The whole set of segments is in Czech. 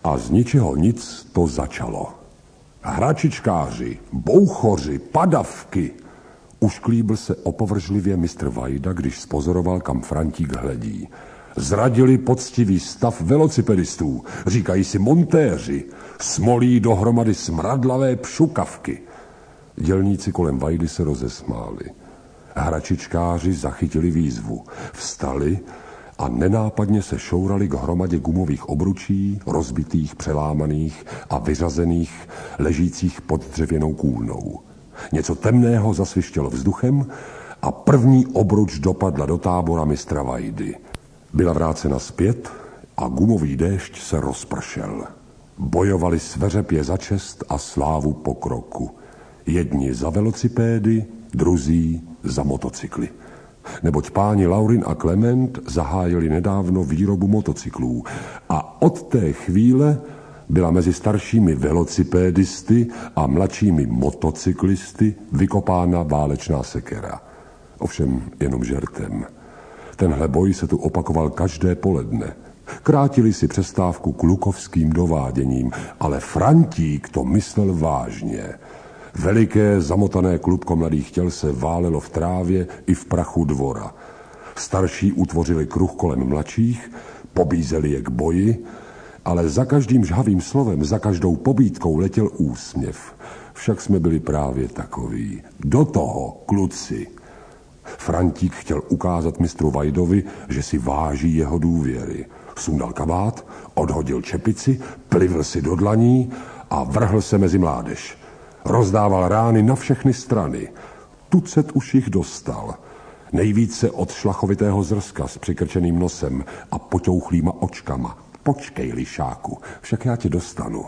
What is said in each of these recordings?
A z ničeho nic to začalo. Hračičkáři, bouchoři, padavky. Ušklíbil se opovržlivě mistr Vajda, když spozoroval, kam Frantík hledí. Zradili poctivý stav velocipedistů, říkají si montéři, smolí dohromady smradlavé pšukavky. Dělníci kolem Vajdy se rozesmáli. Hračičkáři zachytili výzvu, vstali a nenápadně se šourali k hromadě gumových obručí, rozbitých, přelámaných a vyřazených, ležících pod dřevěnou kůlnou. Něco temného zasvištělo vzduchem a první obruč dopadla do tábora mistra Vajdy. Byla vrácena zpět a gumový déšť se rozpršel. Bojovali sveřepě za čest a slávu pokroku. Jedni za velocipédy, druzí za motocykly. Neboť páni Laurin a Klement zahájili nedávno výrobu motocyklů a od té chvíle byla mezi staršími velocipédisty a mladšími motocyklisty vykopána válečná sekera. Ovšem jenom žertem. Tenhle boj se tu opakoval každé poledne. Krátili si přestávku klukovským dováděním, ale Frantík to myslel vážně. Veliké zamotané klubko mladých těl se válelo v trávě i v prachu dvora. Starší utvořili kruh kolem mladších, pobízeli je k boji, ale za každým žhavým slovem, za každou pobídkou letěl úsměv. Však jsme byli právě takoví. Do toho, kluci. Frantík chtěl ukázat mistru Vajdovi, že si váží jeho důvěry. Sundal kabát, odhodil čepici, plivl si do dlaní a vrhl se mezi mládež. Rozdával rány na všechny strany. Tucet už jich dostal. Nejvíce od šlachovitého zrska s přikrčeným nosem a poťouchlýma očkama. Počkej, lišáku, však já tě dostanu.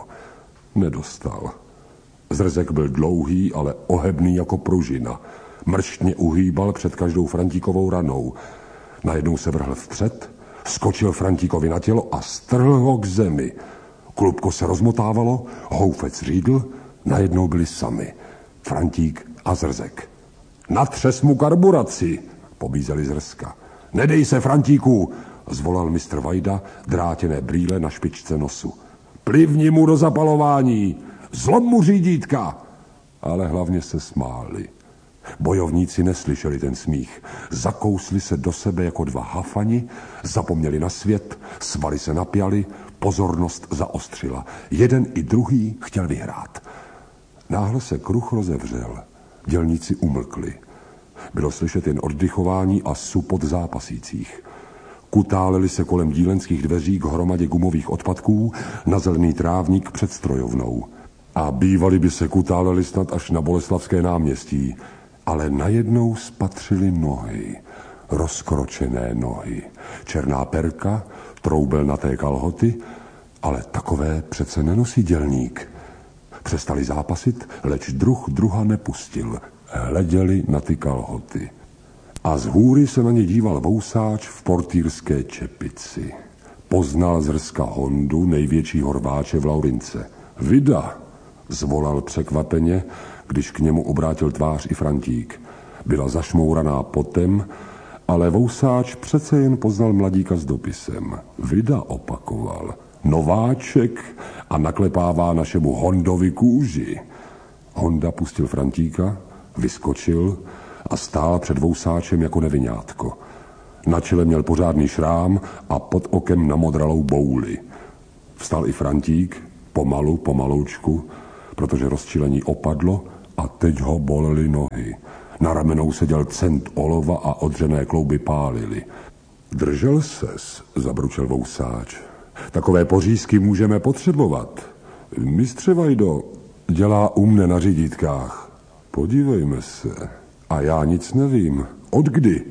Nedostal. Zrzek byl dlouhý, ale ohebný jako pružina. Mrštně uhýbal před každou Frantíkovou ranou. Najednou se vrhl vpřed, skočil Frantíkovi na tělo a strhl ho k zemi. Klubko se rozmotávalo, houfec řídl, najednou byli sami. Frantík a Zrzek. Natřes mu karburaci, pobízeli Zrska. Nedej se, Frantíku, zvolal mistr Vajda, drátěné brýle na špičce nosu. Plivni mu do zapalování, zlom mu řídítka. Ale hlavně se smáli. Bojovníci neslyšeli ten smích. Zakousli se do sebe jako dva hafani, zapomněli na svět, svaly se napjali, pozornost zaostřila. Jeden i druhý chtěl vyhrát. Náhle se kruh rozevřel. Dělníci umlkli. Bylo slyšet jen oddychování a supot zápasících. Kutáleli se kolem dílenských dveří k hromadě gumových odpadků na zelený trávník před strojovnou. A bývali by se kutáleli snad až na Boleslavské náměstí. Ale najednou spatřili nohy, rozkročené nohy. Černá perka, troubelnaté kalhoty, ale takové přece nenosí dělník. Přestali zápasit, leč druh druha nepustil. Hleděli na ty kalhoty. A z hůry se na ně díval vousáč v portýrské čepici. Poznal Zrska Hondu, největšího rváče v Laurince. Vida, zvolal překvapeně, když k němu obrátil tvář i Frantík. Byla zašmouraná potem, ale vousáč přece jen poznal mladíka s dopisem. Vida, opakoval. Nováček a naklepává našemu Hondovi kůži. Honda pustil Frantíka, vyskočil a stál před vousáčem jako neviňátko. Na čele měl pořádný šrám a pod okem namodralou bouli. Vstal i Frantík, pomaloučku, protože rozčilení opadlo a teď ho bolely nohy. Na ramenou seděl cent olova a odřené klouby pálily. Držel ses, zabručel vousáč. Takové pořízky můžeme potřebovat. Mistře Vajdo, dělá u mne na řídítkách. Podívejme se. A já nic nevím. Od kdy?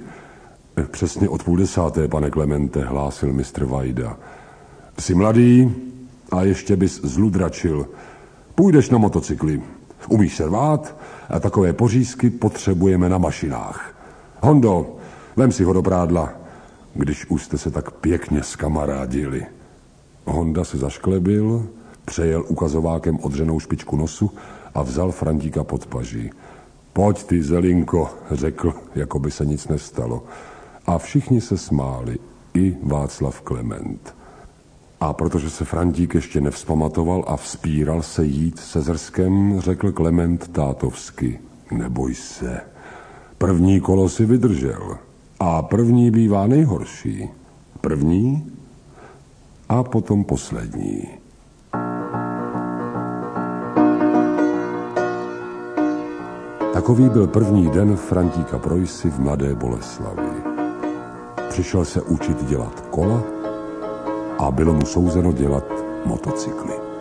Přesně od 9:30, pane Klemente, hlásil mistr Vajda. Jsi mladý a ještě bys zludračil. Půjdeš na motocykli. Umíš se rvát a takové pořízky potřebujeme na mašinách. Hondo, vem si ho do prádla, když už jste se tak pěkně skamarádili. Honda se zašklebil, přejel ukazovákem odřenou špičku nosu a vzal Frantíka pod paži. Pojď ty, Zelinko, řekl, jako by se nic nestalo. A všichni se smáli, i Václav Klement. A protože se Frantík ještě nevzpamatoval a vzpíral se jít se Zrskem, řekl Klement tátovsky: neboj se, první kolo si vydržel a první bývá nejhorší. První a potom poslední. Takový byl první den Frantíka Projsy v Mladé Boleslavi. Přišel se učit dělat kola a bylo mu souzeno dělat motocykly.